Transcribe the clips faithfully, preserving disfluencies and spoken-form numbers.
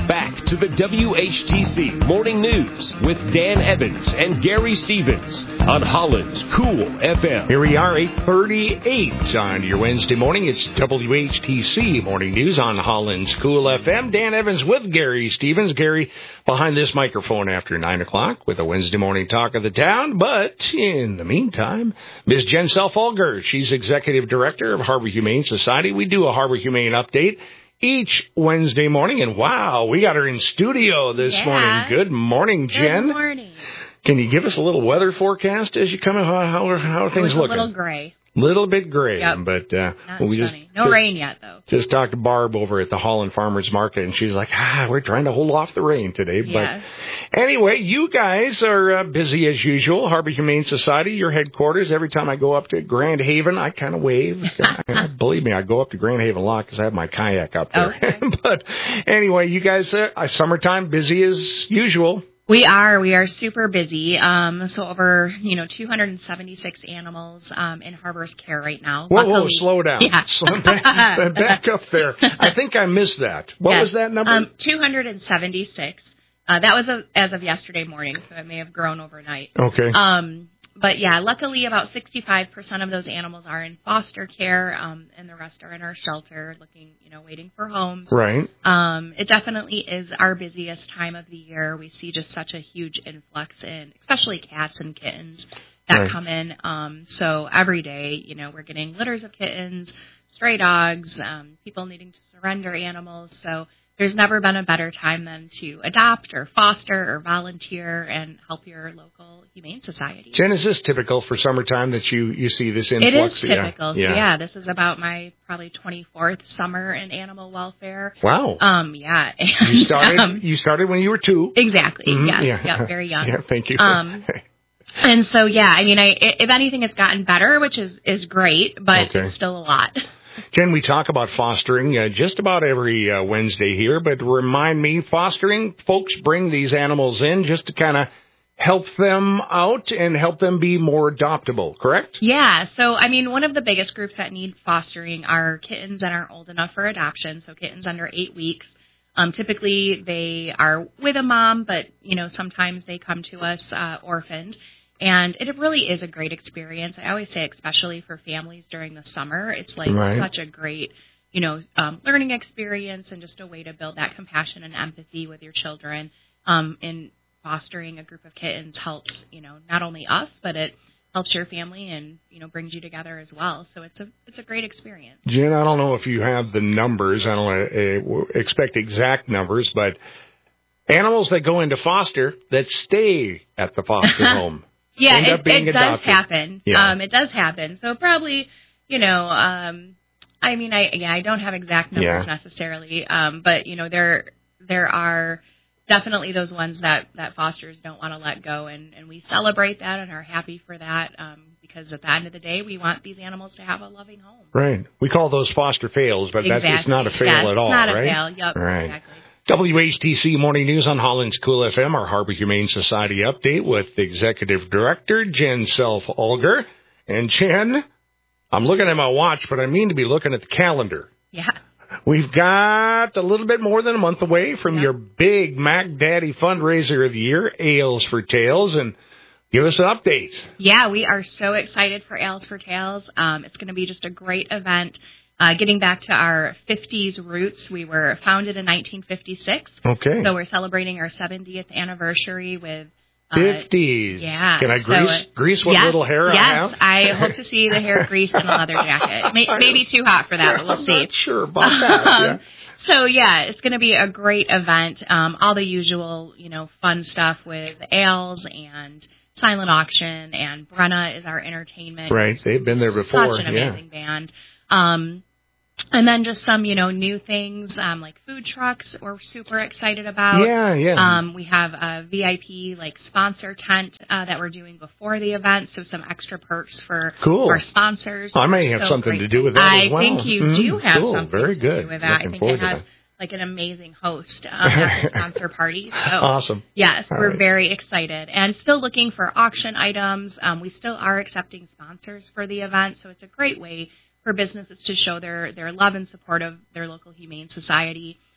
back to the W H T C Morning News with Dan Evans and Gary Stevens on Holland's Cool F M. Here we are, eight thirty-eight on your Wednesday morning. It's W H T C Morning News on Holland's Cool F M. Dan Evans with Gary Stevens. Gary behind this microphone after nine o'clock with a Wednesday morning talk of the town. But in the meantime, Miz Jen Self-Olger, she's Executive Director of Harbor Humane Society. We do a Harbor Humane update each Wednesday morning, and wow, we got her in studio this yeah. morning. Good morning, Jen. Good morning. Can you give us a little weather forecast as you come in? How, how, how are things looking? A little gray. Little bit gray, yep. but uh, Not well, we sunny. just no just, rain yet, though. Just talked to Barb over at the Holland Farmers Market, and she's like, ah, we're trying to hold off the rain today. Yeah. But anyway, you guys are uh, busy as usual. Harbor Humane Society, your headquarters. Every time I go up to Grand Haven, I kind of wave. I, believe me, I go up to Grand Haven a lot because I have my kayak up there. Okay. But anyway, you guys, uh, summertime, busy as usual. We are. We are super busy. Um, so over, you know, two hundred seventy-six animals um, in Harbor's care right now. Whoa, Luckily, whoa, slow down. Yeah. Slow back, back up there. I think I missed that. What yes. was that number? Um, two hundred seventy-six. Uh, that was a, as of yesterday morning, so it may have grown overnight. Okay. Um, but, yeah, luckily about sixty-five percent of those animals are in foster care, um, and the rest are in our shelter looking, you know, waiting for homes. Right. Um, it definitely is our busiest time of the year. We see just such a huge influx in, especially cats and kittens that right. come in. Um, so every day, you know, we're getting litters of kittens, stray dogs, um, people needing to surrender animals. So there's never been a better time than to adopt or foster or volunteer and help your local humane society. Jen, is this typical for summertime that you, you see this influx? It is typical. Yeah. yeah, this is about my probably twenty-fourth summer in animal welfare. Wow. Um, yeah. And, you started um, you started when you were two. Exactly. Mm-hmm. Yes. Yeah. Yeah. Very young. Yeah. Thank you. Um, and so yeah, I mean, I if anything, it's gotten better, which is is great, but okay. it's still a lot. Jen, we talk about fostering uh, just about every uh, Wednesday here, but remind me, fostering, folks bring these animals in just to kind of help them out and help them be more adoptable, correct? Yeah. So, I mean, one of the biggest groups that need fostering are kittens that aren't old enough for adoption, so kittens under eight weeks. Um, typically, they are with a mom, but, you know, sometimes they come to us uh, orphaned. And it really is a great experience. I always say, especially for families during the summer, it's like right. such a great, you know, um, learning experience and just a way to build that compassion and empathy with your children. Um, and fostering a group of kittens helps, you know, not only us, but it helps your family and, you know, brings you together as well. So it's a it's a great experience. Jen, I don't know if you have the numbers. I don't uh, expect exact numbers, but animals that go into foster that stay at the foster home. Yeah, end it, up being it does happen. Yeah. Um, it does happen. So probably, you know, um, I mean, I yeah, I don't have exact numbers yeah. necessarily, um, but you know, there there are definitely those ones that, that fosters don't want to let go, and, and we celebrate that and are happy for that um, because at the end of the day, we want these animals to have a loving home. Right. We call those foster fails, but exactly. that, it's not a fail yeah, at all, not right? Not a fail. Yep. Right. Exactly. W H T C Morning News on Holland's Cool F M, our Harbor Humane Society update with Executive Director Jen Self-Olger. And Jen, I'm looking at my watch, but I mean to be looking at the calendar. Yeah. We've got a little bit more than a month away from yep. your big Mac Daddy fundraiser of the year, Ales for Tails, and give us an update. Yeah, we are so excited for Ales for Tails. Um, it's going to be just a great event. Uh, getting back to our fifties roots, we were founded in nineteen fifty-six. Okay. So we're celebrating our seventieth anniversary with... Uh, fifties. Yeah. Can I grease so, uh, grease what yes, little hair yes, I have? Yes, I hope to see the hair greased in a leather jacket. May, maybe too hot for that, yeah, but we'll I'm see. Not sure about that. Yeah. Um, so, yeah, it's going to be a great event. Um, all the usual, you know, fun stuff with ales and silent auction, and Brenna is our entertainment. Right, they've been there before. Such an yeah. amazing band. Um, and then just some, you know, new things um, like food trucks we're super excited about. Yeah, yeah. Um, we have a V I P, like, sponsor tent uh, that we're doing before the event, so some extra perks for cool. our sponsors. I may have so something great. to do with that I as well. think you mm, do have cool. something Very to good. do with that. Looking I think forward it has, to that. like, an amazing host um, at the sponsor party. So, awesome. Yes, All we're right. very excited. And still looking for auction items. Um, we still are accepting sponsors for the event, so it's a great way for businesses to show their, their love and support of their local humane society.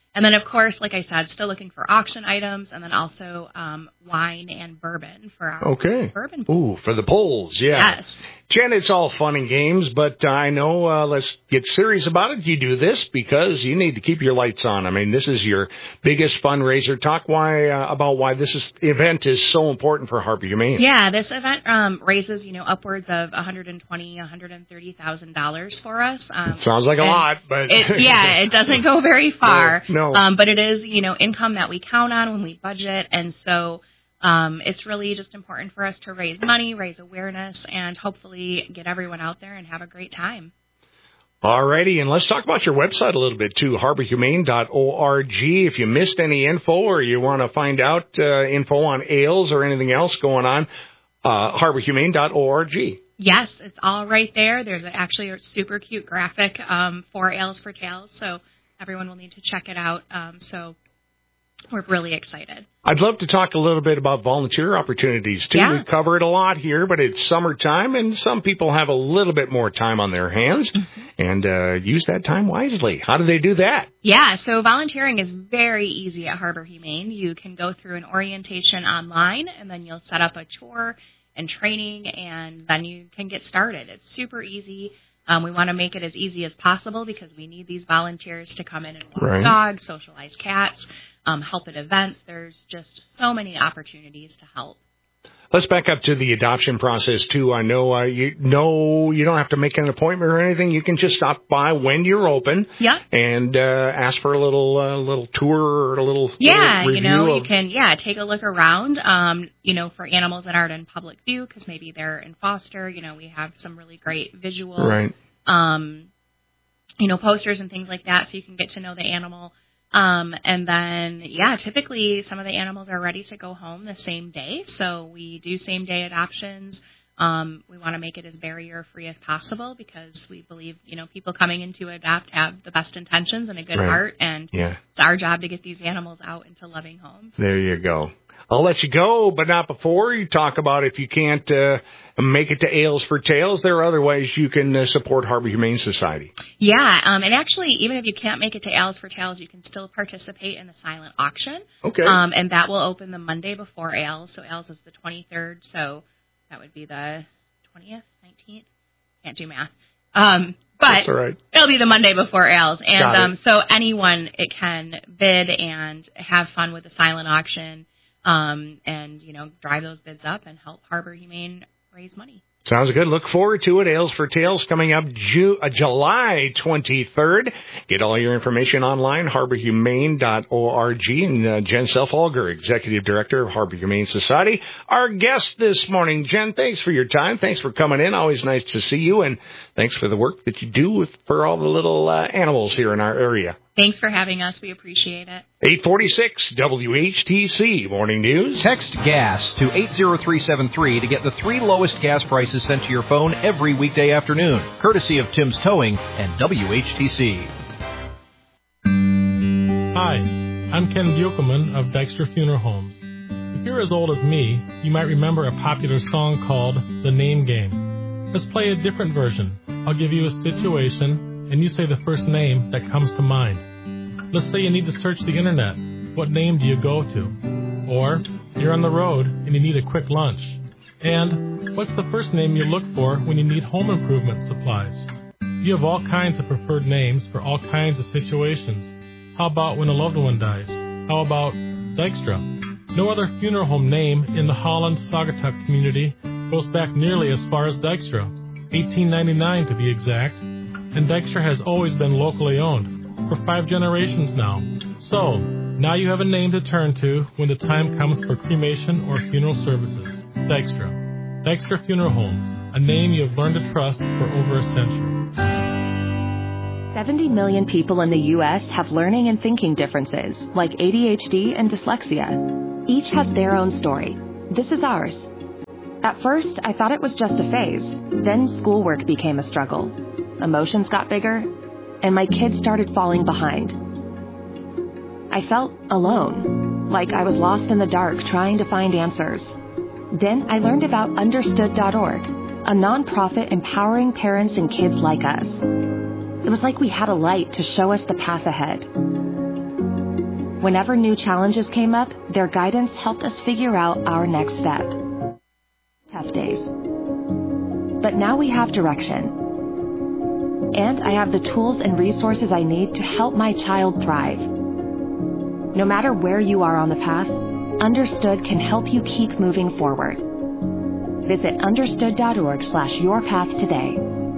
And then, of course, like I said, still looking for auction items, and then also um, wine and bourbon for our okay. bourbon. Ooh, for the polls, yeah. Yes. Jen, it's all fun and games, but I know, uh, let's get serious about it. You do this because you need to keep your lights on. I mean, this is your biggest fundraiser. Talk why uh, about why this is, event is so important for Harbor Humane. Yeah, this event um, raises, you know, upwards of one hundred twenty thousand dollars, one hundred thirty thousand dollars for us. Um, Sounds like a lot, but... it, yeah, it doesn't go very far. No. no. Um, but it is, you know, income that we count on when we budget, and so... Um, it's really just important for us to raise money, raise awareness, and hopefully get everyone out there and have a great time. All righty, and let's talk about your website a little bit, too, harbor humane dot org. If you missed any info or you want to find out uh, info on ales or anything else going on, uh, harbor humane dot org. Yes, it's all right there. There's actually a super cute graphic um, for Ales for Tales, so everyone will need to check it out. Um, so we're really excited. I'd love to talk a little bit about volunteer opportunities, too. Yeah. We cover it a lot here, but it's summertime, and some people have a little bit more time on their hands, mm-hmm. and uh, use that time wisely. How do they do that? Yeah, so volunteering is very easy at Harbor Humane. You can go through an orientation online, and then you'll set up a tour and training, and then you can get started. It's super easy. Um, we want to make it as easy as possible because we need these volunteers to come in and walk right. dogs, socialize cats, um, help at events. There's just so many opportunities to help. Let's back up to the adoption process, too. I know uh, you know you don't have to make an appointment or anything. You can just stop by when you're open yeah. and uh, ask for a little uh, little tour or a little Yeah, little you know, of... you can, yeah, take a look around, um, you know, for animals that aren't in public view because maybe they're in foster. You know, we have some really great visual, right. um, you know, posters and things like that so you can get to know the animal. Um, and then, yeah, typically some of the animals are ready to go home the same day. So we do same day adoptions. Um, we want to make it as barrier free as possible because we believe, you know, people coming in to adopt have the best intentions and a good right. heart. And yeah. it's our job to get these animals out into loving homes. There you go. I'll let you go, but not before you talk about if you can't uh, make it to Ales for Tales, there are other ways you can uh, support Harbor Humane Society. Yeah, um, and actually, even if you can't make it to Ales for Tales, you can still participate in the silent auction. Okay. Um, and that will open the Monday before Ales. So Ales is the twenty-third, so that would be the twentieth, nineteenth. Can't do math. Um, but That's all right. It'll be the Monday before Ales. And Got um, it. so anyone it can bid and have fun with the silent auction. Um, and, you know, drive those bids up and help Harbor Humane raise money. Sounds good. Look forward to it. Ales for Tales coming up Ju- uh, July twenty-third. Get all your information online, harbor humane dot org. And uh, Jen Self-Alger, Executive Director of Harbor Humane Society, our guest this morning. Jen, thanks for your time. Thanks for coming in. Always nice to see you. And thanks for the work that you do with, for all the little uh, animals here in our area. Thanks for having us. We appreciate it. eight forty-six W H T C Morning News. Text GAS to eight zero three seven three to get the three lowest gas prices sent to your phone every weekday afternoon, courtesy of Tim's Towing and W H T C. Hi, I'm Ken Buchelman of Dykstra Funeral Homes. If you're as old as me, you might remember a popular song called The Name Game. Let's play a different version. I'll give you a situation, and you say the first name that comes to mind. Let's say you need to search the internet. What name do you go to? Or you're on the road and you need a quick lunch. And what's the first name you look for when you need home improvement supplies? You have all kinds of preferred names for all kinds of situations. How about when a loved one dies? How about Dykstra? No other funeral home name in the Holland-Saugatuck community goes back nearly as far as Dykstra, eighteen ninety-nine to be exact, and Dykstra has always been locally owned. For five generations now. So, now you have a name to turn to when the time comes for cremation or funeral services. Dykstra. Dykstra Funeral Homes, a name you have learned to trust for over a century. seventy million people in the U S have learning and thinking differences, like A D H D and dyslexia. Each has their own story. This is ours. At first, I thought it was just a phase. Then schoolwork became a struggle. Emotions got bigger, and my kids started falling behind. I felt alone, like I was lost in the dark trying to find answers. Then I learned about understood dot org, a nonprofit empowering parents and kids like us. It was like we had a light to show us the path ahead. Whenever new challenges came up, their guidance helped us figure out our next step. Tough days. But now we have direction. And I have the tools and resources I need to help my child thrive. No matter where you are on the path, Understood can help you keep moving forward. Visit understood.org slash your path today.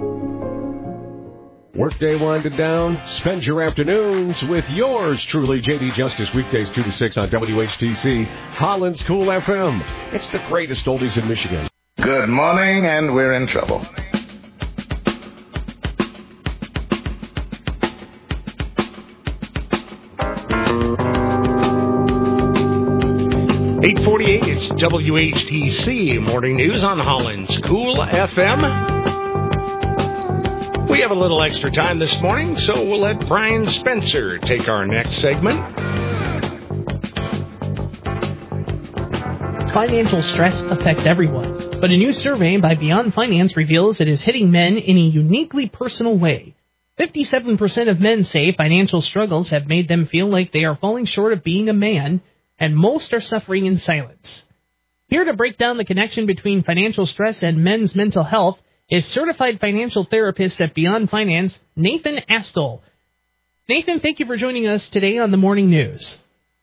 Workday winded down. Spend your afternoons with yours truly, J D Justice, weekdays two to six on W H T C, Holland's Cool F M. It's the greatest oldies in Michigan. Good morning, and we're in trouble. eight forty-eight, it's W H T C Morning News on Holland's Cool F M. We have a little extra time this morning, so we'll let Brian Spencer take our next segment. Financial stress affects everyone, but a new survey by Beyond Finance reveals it is hitting men in a uniquely personal way. fifty-seven percent of men say financial struggles have made them feel like they are falling short of being a man, and most are suffering in silence. Here to break down the connection between financial stress and men's mental health is certified financial therapist at Beyond Finance, Nathan Astol. Nathan, thank you for joining us today on the Morning News.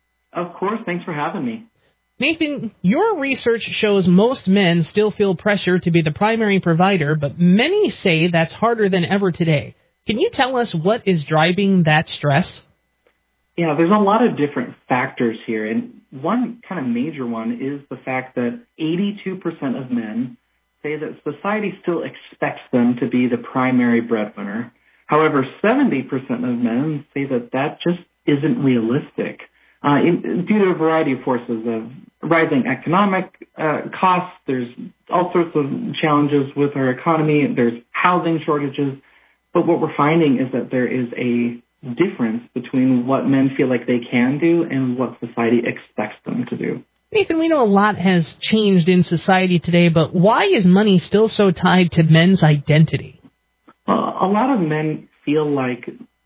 Of course, thanks for having me. Nathan, your research shows most men still feel pressure to be the primary provider, but many say that's harder than ever today. Can you tell us what is driving that stress? Yeah, there's a lot of different factors here, and one kind of major one is the fact that eighty-two percent of men say that society still expects them to be the primary breadwinner. However, seventy percent of men say that that just isn't realistic uh, in, due to a variety of forces of rising economic uh, costs. There's all sorts of challenges with our economy. There's housing shortages. But what we're finding is that there is a difference between what men feel like they can do and what society expects them to do. Nathan, we know a lot has changed in society today, but why is money still so tied to men's identity? Well, a lot of men feel like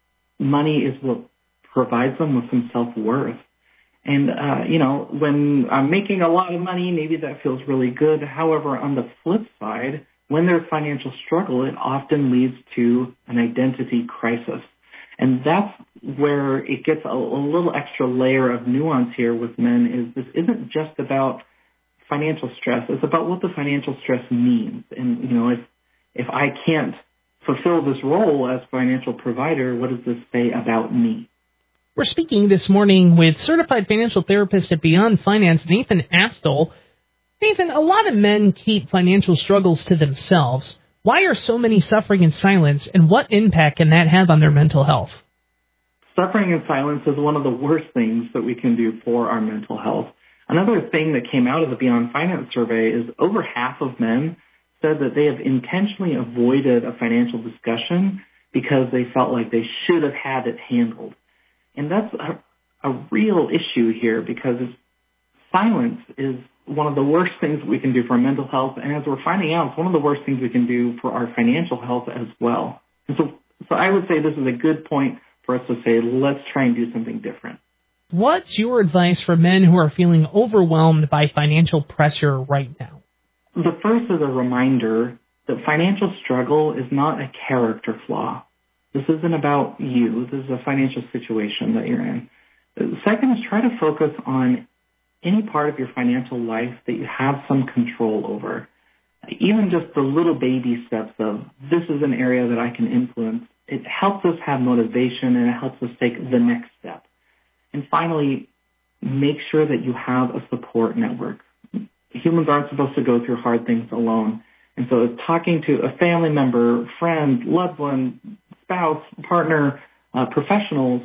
money is what provides them with some self-worth. And, uh, you know, when I'm making a lot of money, maybe that feels really good. However, on the flip side, when there's financial struggle, it often leads to an identity crisis. And that's where it gets a, a little extra layer of nuance here with men is this isn't just about financial stress. It's about what the financial stress means. And, you know, if, if I can't fulfill this role as financial provider, what does this say about me? We're speaking this morning with certified financial therapist at Beyond Finance, Nathan Astol. Nathan, a lot of men keep financial struggles to themselves. Why are so many suffering in silence, and what impact can that have on their mental health? Suffering in silence is one of the worst things that we can do for our mental health. Another thing that came out of the Beyond Finance survey is over half of men said that they have intentionally avoided a financial discussion because they felt like they should have had it handled. And that's a, a real issue here because silence is one of the worst things we can do for our mental health, and as we're finding out, it's one of the worst things we can do for our financial health as well. And so, so I would say this is a good point for us to say, let's try and do something different. What's your advice for men who are feeling overwhelmed by financial pressure right now? The first is a reminder that financial struggle is not a character flaw. This isn't about you. This is a financial situation that you're in. The second is try to focus on any part of your financial life that you have some control over. Even just the little baby steps of this is an area that I can influence, it helps us have motivation and it helps us take the next step. And finally, make sure that you have a support network. Humans aren't supposed to go through hard things alone. And so talking to a family member, friend, loved one, spouse, partner, uh, professionals,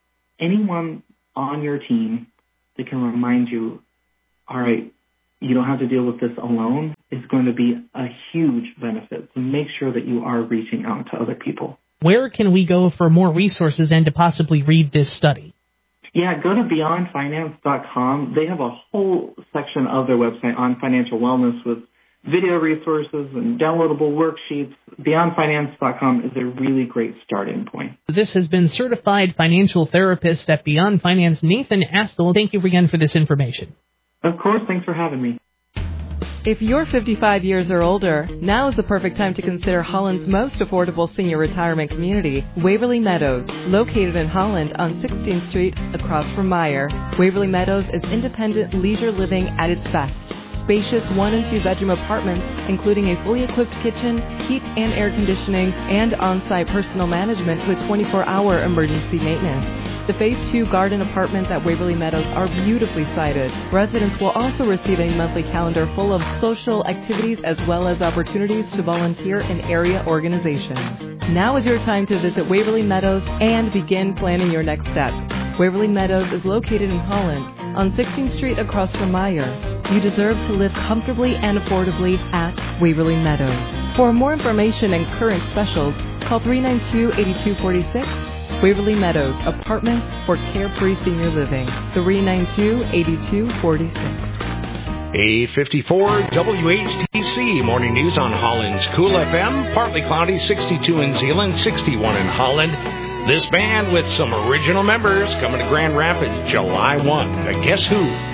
anyone on your team that can remind you, all right, you don't have to deal with this alone, is going to be a huge benefit. So make sure that you are reaching out to other people. Where can we go for more resources and to possibly read this study? Yeah, go to beyond finance dot com. They have a whole section of their website on financial wellness with video resources and downloadable worksheets, beyond finance dot com is a really great starting point. This has been certified financial therapist at Beyond Finance, Nathan Astle. Thank you again for this information. Of course, thanks for having me. If you're fifty-five years or older, now is the perfect time to consider Holland's most affordable senior retirement community, Waverly Meadows, located in Holland on sixteenth Street across from Meyer. Waverly Meadows is independent leisure living at its best. Spacious one and two bedroom apartments, including a fully equipped kitchen, heat and air conditioning, and on-site personal management with twenty-four hour emergency maintenance. The Phase two garden apartments at Waverly Meadows are beautifully sited. Residents will also receive a monthly calendar full of social activities as well as opportunities to volunteer in area organizations. Now is your time to visit Waverly Meadows and begin planning your next step. Waverly Meadows is located in Holland on sixteenth Street across from Meyer. You deserve to live comfortably and affordably at Waverly Meadows. For more information and current specials, call three nine two, eight two four six. Waverly Meadows, apartments for carefree senior living. three nine two, eight two four six. eight fifty-four W H T C Morning News on Holland's Cool F M. Partly cloudy, sixty-two in Zeeland, sixty-one in Holland. This band with some original members coming to Grand Rapids July first. Guess who?